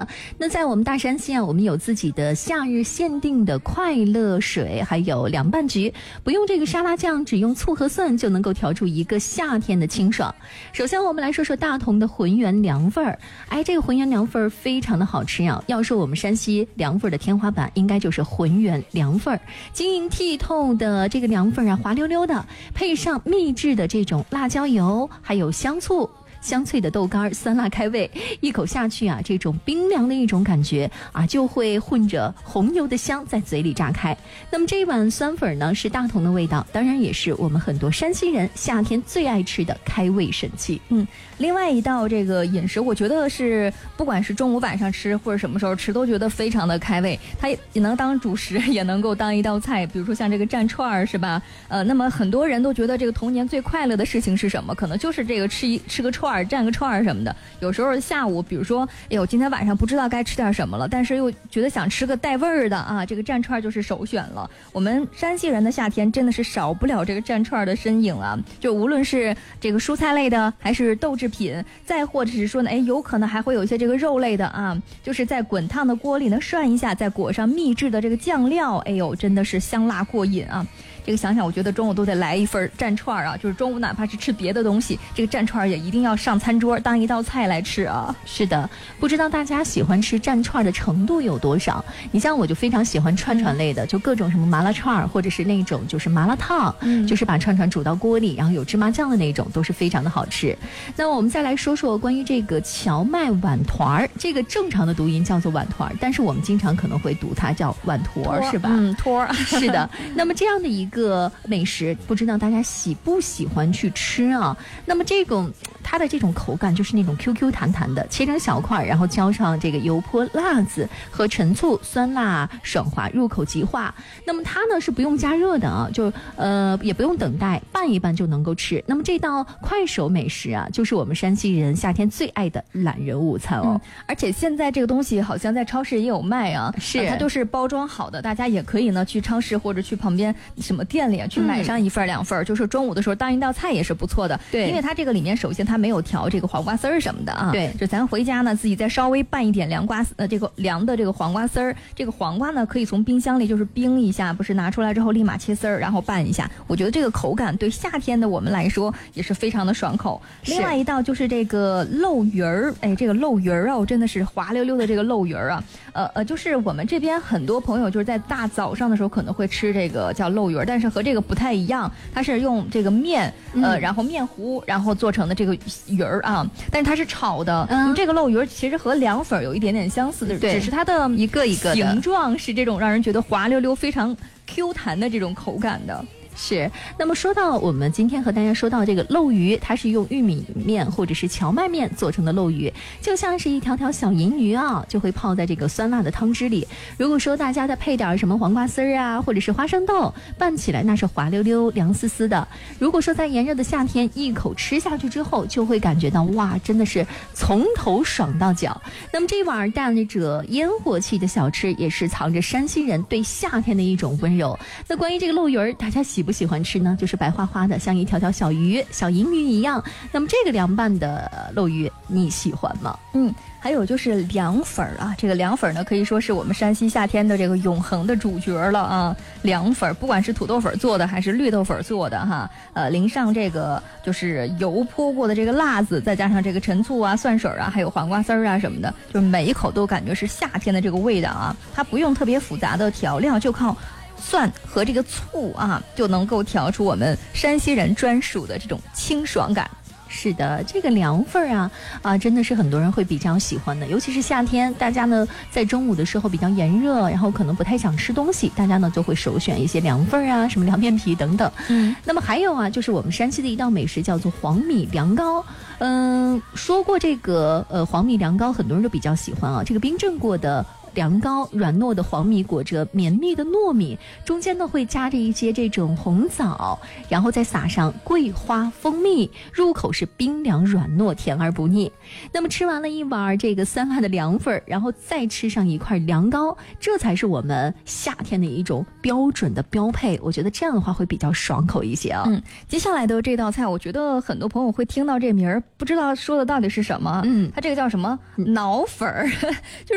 那在我们大山西啊，我们有自己的夏日限定的快乐水，还有凉拌局，不用这个沙拉酱，只用醋和蒜就能够调出一个夏天的清爽。首先我们来说说大同的浑源凉粉儿，这个浑源凉粉儿非常的好吃呀。要说我们山西凉粉儿的天花板，应该就是浑源凉粉儿，晶莹剔透的这个凉粉儿啊，滑溜溜的，配上秘制的这种辣椒油，还有香醋。香脆的豆干，酸辣开胃，一口下去啊，这种冰凉的一种感觉啊，就会混着红油的香在嘴里炸开。那么这一碗酸粉呢，是大同的味道，当然也是我们很多山西人夏天最爱吃的开胃神器。 另外一道这个饮食，我觉得是不管是中午晚上吃或者什么时候吃，都觉得非常的开胃。它也能当主食，也能够当一道菜。比如说像这个蘸串儿，是吧？那么很多人都觉得这个童年最快乐的事情是什么？可能就是这个吃个串儿，蘸个串儿什么的。有时候下午，比如说，今天晚上不知道该吃点什么了，但是又觉得想吃个带味儿的啊，这个蘸串儿就是首选了。我们山西人的夏天真的是少不了这个蘸串儿的身影啊！就无论是这个蔬菜类的，还是豆制品，再或者是说呢，有可能还会有一些这个肉类的啊，就是在滚烫的锅里呢涮一下，再裹上秘制的这个酱料，真的是香辣过瘾啊！这个想想，我觉得中午都得来一份蘸串啊，就是中午哪怕是吃别的东西，这个蘸串也一定要上餐桌当一道菜来吃啊。 是的，不知道大家喜欢吃蘸串的程度有多少？你像我就非常喜欢串串类的，就各种什么麻辣串，或者是那种就是麻辣烫，就是把串串煮到锅里，然后有芝麻酱的那种，都是非常的好吃。那我们再来说说关于这个荞麦碗团儿，这个正常的读音叫做碗团，但是我们经常可能会读它叫碗坨，是吧？ 托是的。那么这样的一个美食，不知道大家喜不喜欢去吃啊？那么它的这种口感就是那种 QQ 弹弹的，切成小块，然后浇上这个油泼辣子和陈醋，酸辣爽滑，入口即化。那么它呢是不用加热的啊，就也不用等待，拌一拌就能够吃。那么这道快手美食啊，就是我们山西人夏天最爱的懒人午餐哦。 而且现在这个东西好像在超市也有卖啊， 是它都是包装好的，大家也可以呢去超市或者去旁边什么店里去买上一份两份，就是中午的时候当一道菜也是不错的。 对， 因为它这个里面首先它没有调这个黄瓜丝儿什么的啊， 对， 就咱回家呢自己再稍微拌一点这个凉的这个黄瓜丝儿，这个黄瓜呢可以从冰箱里就是冰一下，不是拿出来之后立马切丝儿，然后拌一下。我觉得这个口感对夏天的我们来说也是非常的爽口。另外一道就是这个漏鱼儿，这个漏鱼儿啊，真的是滑溜溜的这个漏鱼儿啊，就是我们这边很多朋友就是在大早上的时候可能会吃这个叫漏鱼儿，但是和这个不太一样，它是用这个面然后面糊然后做成的这个鱼儿啊，但是它是炒的。这个漏鱼儿其实和凉粉有一点点相似的，只是它的一个一个的形状是这种让人觉得滑溜溜、非常 Q 弹的这种口感的。 是，那么说到我们今天和大家说到这个漏鱼，它是用玉米面或者是荞麦面做成的漏鱼，就像是一条条小银鱼啊，就会泡在这个酸辣的汤汁里。如果说大家再配点什么黄瓜丝儿啊，或者是花生豆，拌起来那是滑溜溜、凉丝丝的。如果说在炎热的夏天，一口吃下去之后，就会感觉到哇，真的是从头爽到脚。那么这碗带着烟火气的小吃，也是藏着山西人对夏天的一种温柔。那关于这个漏鱼儿，大家喜不喜欢吃呢？就是白花花的，像一条条小鱼、小银鱼一样。那么这个凉拌的漏鱼，你喜欢吗？ 还有就是凉粉啊，这个凉粉呢，可以说是我们山西夏天的这个永恒的主角了啊。凉粉不管是土豆粉做的还是绿豆粉做的哈，淋上这个就是油泼过的这个辣子，再加上这个陈醋啊、蒜水啊，还有黄瓜丝啊什么的，就是每一口都感觉是夏天的这个味道啊。它不用特别复杂的调料，就靠蒜和这个醋啊，就能够调出我们山西人专属的这种清爽感。 是的，这个凉粉真的是很多人会比较喜欢的，尤其是夏天，大家呢在中午的时候比较炎热，然后可能不太想吃东西，大家呢就会首选一些凉粉什么凉面皮等等。那么还有就是我们山西的一道美食叫做黄米凉糕。说过这个黄米凉糕，很多人都比较喜欢啊，这个冰镇过的凉糕，软糯的黄米裹着绵密的糯米，中间呢会加着一些这种红枣，然后再撒上桂花、蜂蜜，入口是冰凉软糯，甜而不腻。那么吃完了一碗这个酸辣的凉粉，然后再吃上一块凉糕，这才是我们夏天的一种标准的标配。我觉得这样的话会比较爽口一些啊。 接下来的这道菜，我觉得很多朋友会听到这名儿，不知道说的到底是什么。它这个叫什么？脑粉儿。就是